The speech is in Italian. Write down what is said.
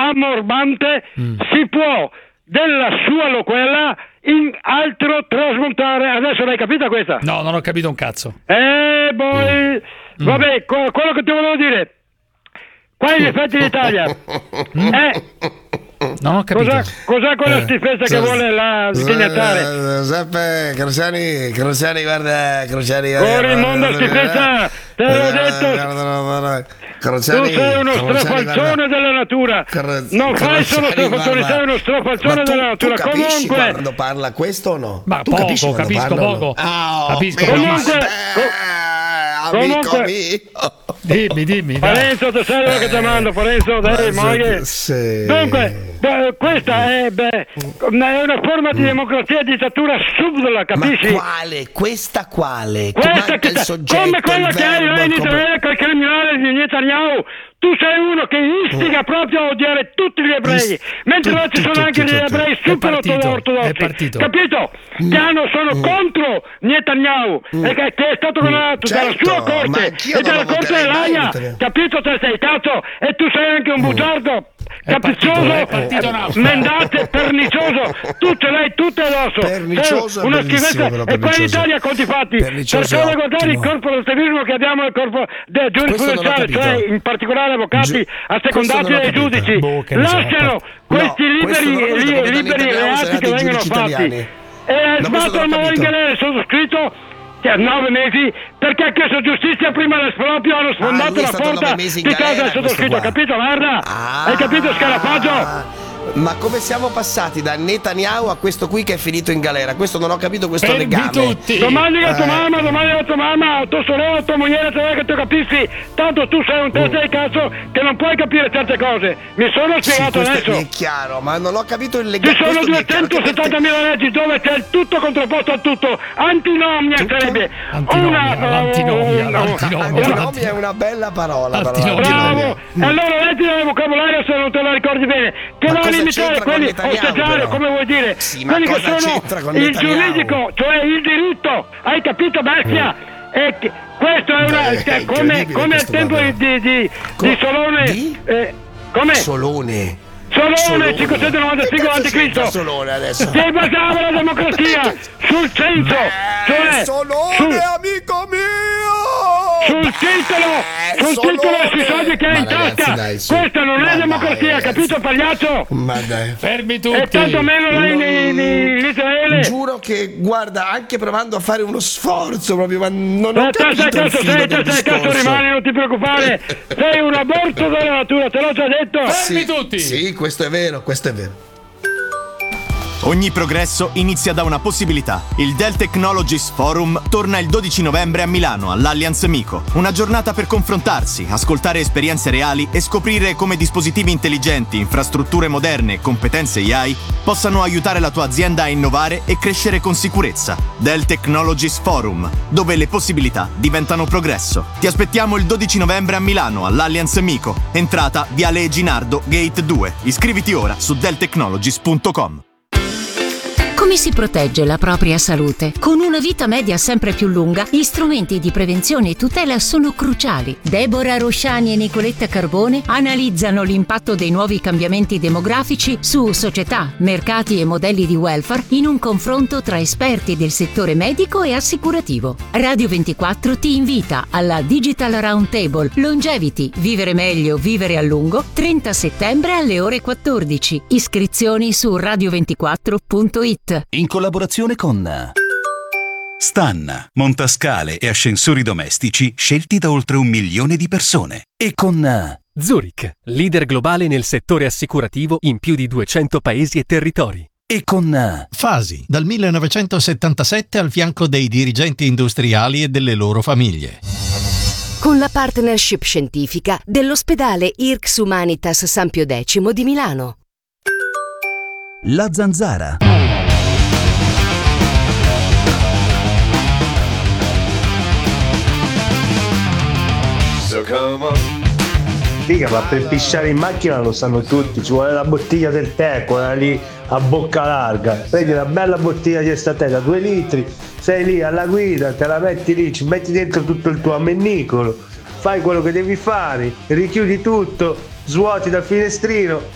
ammorbante si può della sua loquela in altro trasmontare. Adesso l'hai capita questa? No, non ho capito un cazzo. Vabbè, quello che ti volevo dire, qua in effetti l'Italia non ho capito. Cos'è quella schifezza che vuole la sghignatare? Giuseppe Crociani, guarda, fuori il mondo schifezza, te l'ho detto. Crociani, tu sei uno strafalzone della natura, non fai solo strafalzoni, sei uno strafalzone della natura. Tu capisci Comunque quando parla questo o no? Ma tu capisco poco. Capisco comunque, amico mio. Dimmi. Parenzo, te sai quello che ti mando, Parenzo, dai, moglie. Dunque, questa è una forma di democrazia e dittatura subdola, capisci? Ma quale? Questa quale? Questa che il soggetto, come quella il che hai verbo, in Israele col criminale di Netanyahu. Tu sei uno che istiga proprio a odiare tutti gli ebrei, mentre là ci sono anche gli ebrei super ortodossi, capito? Che sono contro Netanyahu e che è stato condannato dalla sua corte e dalla corte dell'Aia, capito? Te sei cazzo e tu sei anche un bugiardo capriccioso, mendate, pernicioso, tu ce l'hai tutte addosso, pernicioso, una schifezza. E qua in Italia conti fatti, cercate di guardare il corporativismo che abbiamo nel corpo giurisprudenziale, cioè in particolare avvocati assecondati dai giudici, lasciano questi liberi reati che vengono fatti. E sbattono il Mauro in galera, sottoscritto che a 9 mesi, perché ha chiesto giustizia prima dell'esproprio, hanno sfondato la porta di casa del sottoscritto, capito merda? Hai capito scarafaggio? Ma come siamo passati da Netanyahu a questo qui che è finito in galera? Questo non ho capito, questo legame. Domani a tua mamma, tua sorella, tua moglie, che tu capisci. Tanto tu sei un testa di cazzo che non puoi capire certe cose. Mi sono spiegato adesso. È chiaro, ma non ho capito il legame. Ci sono 270.000 leggi dove c'è il tutto contrapposto a tutto. Antinomia sarebbe Antinomia è una bella parola. Bravo. E allora leggiti nel vocabolario se non te la ricordi bene. Che va a limitare quelli osteggiare, come vuoi dire? Quelli che sono il giuridico, cioè il diritto. Hai capito, bestia? E questo è una come al tempo di Solone. Come? Solone 595 a.C. Solone adesso. Si basava la democrazia sul censo, cioè Solone, amico mio! Sul titolo e sui soldi che hai in tasca. Questa non è democrazia, capito, pagliaccio? Ma dai, fermi tutti. E tanto meno lei in Israele. Giuro che, guarda, anche provando a fare uno sforzo proprio, ma non ho capito il filo del discorso. Rimani, non ti preoccupare. Sei un aborto della natura, te l'ho già detto. Fermi tutti. Sì, questo è vero. Ogni progresso inizia da una possibilità. Il Dell Technologies Forum torna il 12 novembre a Milano, all'Allianz MiCo. Una giornata per confrontarsi, ascoltare esperienze reali e scoprire come dispositivi intelligenti, infrastrutture moderne e competenze AI possano aiutare la tua azienda a innovare e crescere con sicurezza. Dell Technologies Forum, dove le possibilità diventano progresso. Ti aspettiamo il 12 novembre a Milano, all'Allianz MiCo. Entrata Viale Eginardo, Gate 2. Iscriviti ora su delltechnologies.com. Come si protegge la propria salute? Con una vita media sempre più lunga, gli strumenti di prevenzione e tutela sono cruciali. Deborah Rosciani e Nicoletta Carbone analizzano l'impatto dei nuovi cambiamenti demografici su società, mercati e modelli di welfare in un confronto tra esperti del settore medico e assicurativo. Radio 24 ti invita alla Digital Roundtable Longevity, vivere meglio, vivere a lungo, 30 settembre alle ore 14. Iscrizioni su radio24.it. In collaborazione con Stan, montascale e ascensori domestici scelti da oltre 1 milione di persone. E con Zurich, leader globale nel settore assicurativo in più di 200 paesi e territori. E con Fasi, dal 1977 al fianco dei dirigenti industriali e delle loro famiglie. Con la partnership scientifica dell'ospedale IRCS Humanitas San Pio X di Milano. La Zanzara. Figa, ma per pisciare in macchina lo sanno tutti, ci vuole la bottiglia del tè, quella lì a bocca larga. Prendi una bella bottiglia di tè da 2 litri, sei lì alla guida, te la metti lì, ci metti dentro tutto il tuo ammennicolo, fai quello che devi fare, richiudi tutto, svuoti dal finestrino